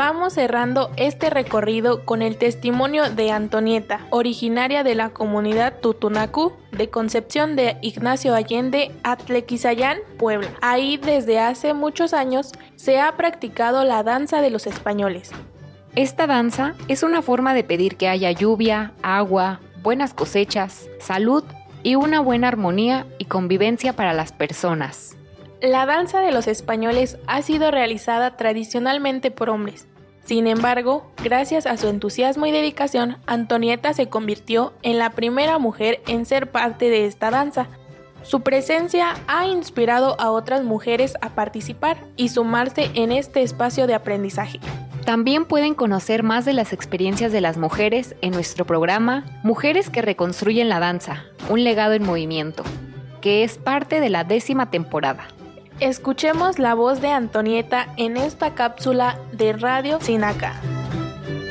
vamos cerrando este recorrido con el testimonio de Antonieta, originaria de la comunidad Tutunacú, de Concepción de Ignacio Allende, Atlequizayán, Puebla. Ahí desde hace muchos años se ha practicado la danza de los españoles. Esta danza es una forma de pedir que haya lluvia, agua, buenas cosechas, salud y una buena armonía y convivencia para las personas. La danza de los españoles ha sido realizada tradicionalmente por hombres. Sin embargo, gracias a su entusiasmo y dedicación, Antonieta se convirtió en la primera mujer en ser parte de esta danza. Su presencia ha inspirado a otras mujeres a participar y sumarse en este espacio de aprendizaje. También pueden conocer más de las experiencias de las mujeres en nuestro programa Mujeres que reconstruyen la danza, un legado en movimiento, que es parte de la 10ª temporada. Escuchemos la voz de Antonieta en esta cápsula de Radio Sinaca.